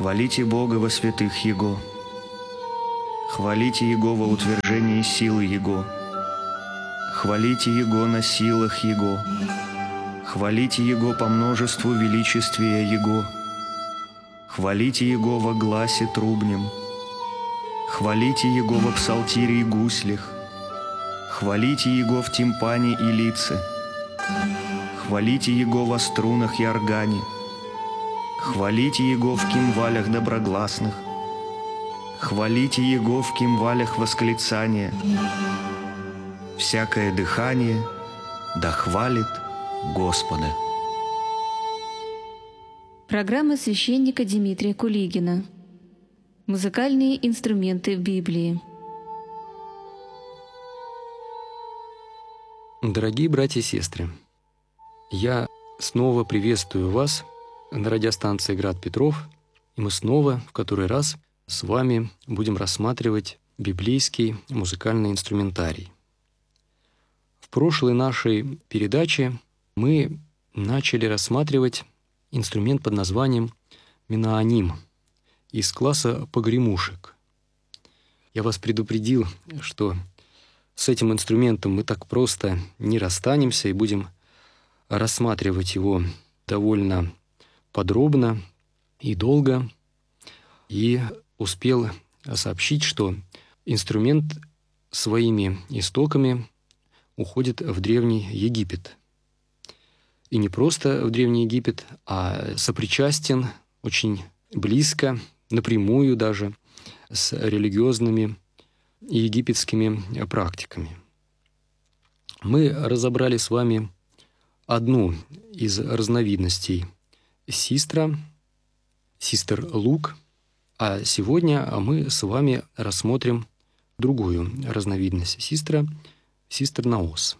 Хвалите Бога во святых Его. Хвалите Его во утверждении силы Его. Хвалите Его на силах Его. Хвалите Его по множеству величествия Его. Хвалите Его во гласе трубнем. Хвалите Его во псалтире и гуслях. Хвалите Его в тимпане и лице. Хвалите Его во струнах и органе. Хвалите Его в кимвалях доброгласных. Хвалите Его в кимвалях восклицания. Всякое дыхание да хвалит Господа. Программа священника Дмитрия Кулигина. Музыкальные инструменты в Библии. Дорогие братья и сестры, я снова приветствую вас на радиостанции «Град Петров», и мы снова, в который раз, с вами будем рассматривать библейский музыкальный инструментарий. В прошлой нашей передаче мы начали рассматривать инструмент под названием миноаним из класса погремушек. Я вас предупредил, что с этим инструментом мы так просто не расстанемся и будем рассматривать его довольно подробно и долго. И успел сообщить, что инструмент своими истоками уходит в Древний Египет. И не просто в Древний Египет, а сопричастен очень близко, напрямую даже, с религиозными и египетскими практиками. Мы разобрали с вами одну из разновидностей систра, систер-лук, а сегодня мы с вами рассмотрим другую разновидность систра, систер-наос.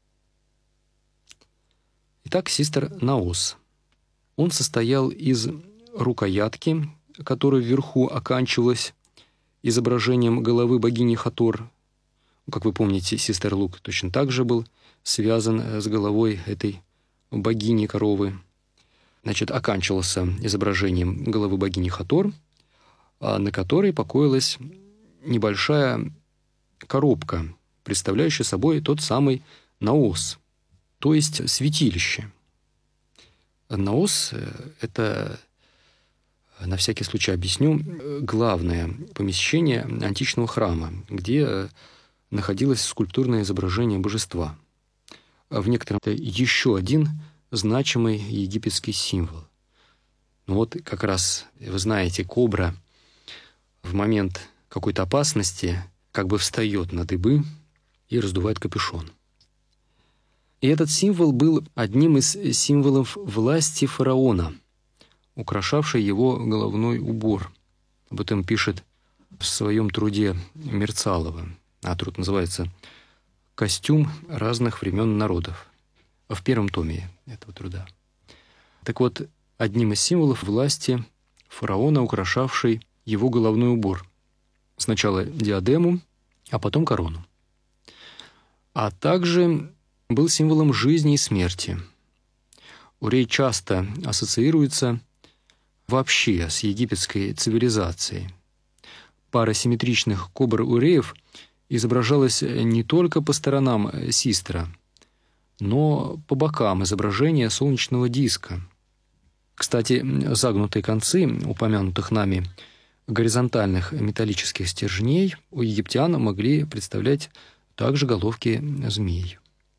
Итак, систер-наос. Он состоял из рукоятки, которая вверху оканчивалась изображением головы богини Хатор. Как вы помните, систер-лук точно так же был связан с головой этой богини коровы. Значит, оканчивался изображением головы богини Хатор, на которой покоилась небольшая коробка, представляющая собой тот самый наос, то есть святилище. Наос – это, на всякий случай объясню, главное помещение античного храма, где находилось скульптурное изображение божества. В некотором это еще один значимый египетский символ. Ну вот как раз, вы знаете, кобра в момент какой-то опасности как бы встает на дыбы и раздувает капюшон. И этот символ был одним из символов власти фараона, украшавший его головной убор. Об этом пишет в своем труде Мерцалова. А труд называется «Костюм разных времен народов», в первом томе этого труда. Так вот, одним из символов власти фараона, украшавший его головной убор. Сначала диадему, а потом корону. А также был символом жизни и смерти. Урей часто ассоциируется вообще с египетской цивилизацией. Пара симметричных кобр-уреев изображалась не только по сторонам систра, но по бокам изображения солнечного диска. Кстати, загнутые концы упомянутых нами горизонтальных металлических стержней у египтян могли представлять также головки змей.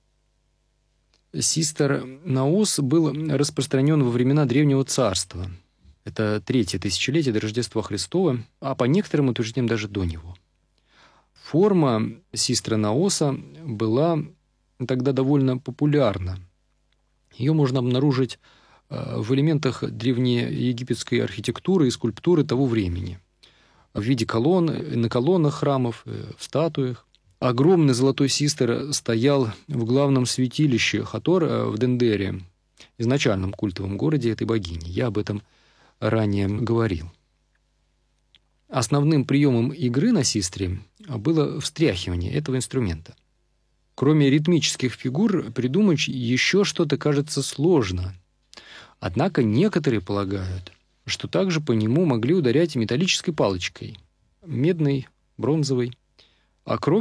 Систер-наос был распространен во времена Древнего Царства. Это 3-е тысячелетие до Рождества Христова, а по некоторым утверждениям даже до него. Форма систра-наоса была тогда довольно популярна. Ее можно обнаружить в элементах древнеегипетской архитектуры и скульптуры того времени. В виде колонн, на колоннах храмов, в статуях. Огромный золотой систер стоял в главном святилище Хатор в Дендере, изначальном культовом городе этой богини. Я об этом ранее говорил. Основным приемом игры на систре было встряхивание этого инструмента. Кроме ритмических фигур, придумать еще что-то кажется сложно. Однако некоторые полагают, что также по нему могли ударять металлической палочкой, медной, бронзовой, а кровь